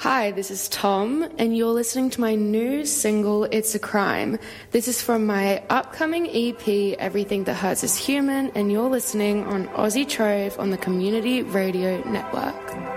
Hi, this is Tom, and you're listening to my new single, It's a Crime. This is from my upcoming EP, Everything That Hurts Is Human, and you're listening on Aussie Trove on the Community Radio Network.